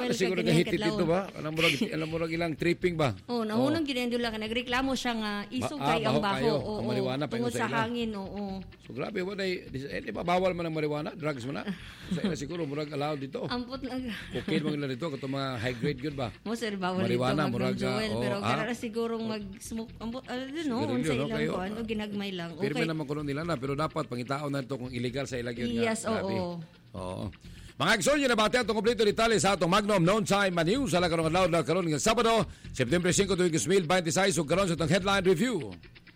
Wala siguro nahitit dito ba? Alam mo ilang tripping ba? Nahunong ginendula ka. Nagreklamo siya nga isugay ang baho. Ang marijuana pa tungod sa hangin, So grabe, di ba bawal man ang marijuana? Drugs mo na? Sa ila siguro, murag allowed dito. Ampot lang. Okay mo nila dito, kato mga high grade good ba? Mo sir, bawal marijuana, dito murag, Joel. Pero karara sigurong mag-smoke. Ampot, sa ilang kuhan, o ginagmay lang. Pero may naman kuno nila na, pero dapat pangitaon na ito kung illegal sa ilang yun. Yes, oo. Mga eksonyo na bati atong kompleto detalye sa atong Magnum Noon Time News sa lakarong adlaw na karon ng Sabado, September 5, 2026 ug karon sa atong headline review.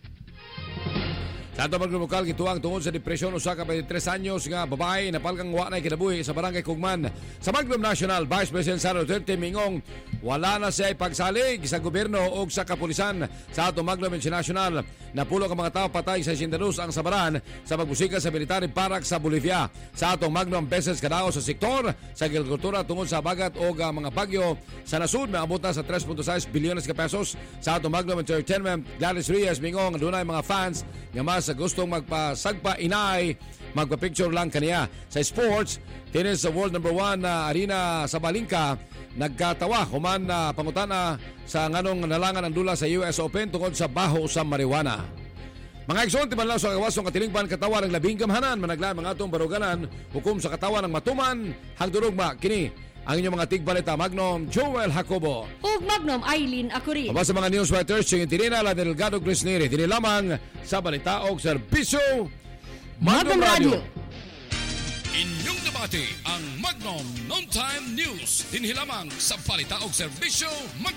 Sa atong Magnum lokal gituang tungod sa depresyon usa ka 23 anyos nga babae na palgang wa na kinabuhi sa barangay Kugman sa Magnum National. Vice President Sara Duterte mingong wala na siya pagsalig sa gobyerno o sa kapulisan sa atong Magnum International. Napulo ka mga tao patay sa 62 ang sabaran sa pagbusika sa military parak sa Bolivia. Sa atong Magnum beses kadao sa sektor sa agrikultura tungod sa bagat o mga bagyo sa nasud maabot na sa 3.6 bilyones ka pesos. Sa atong Magnum Entertainment, Gladys Reyes mingong dunay mga fans nga mas gustong magpasagpa inay magpa-picture lang kaniya. Sa sports, tennis sa world number 1 na arena sa Balingka nagkatawa human na pangutana sa nganong nalangan ang dula sa US Open tungod sa baho sa marijuana. Mga eksyon, timan lang sa kawasong katilingban katawan ng labing gamhanan managlaan mga atong baruganan hukom sa katawan ng matuman hangdurugma kini ang inyong mga tigbalita Magnum Joel Jacobo ug Magnum Eileen Acurin. Aba sa mga newswriters sing Tirina la Delgado Crisneri dili lamang sa balita og serbisyo Magnum Radio. Inyong debate ang Magnum Noon Time News dinhi lamang sa balita og serbisyo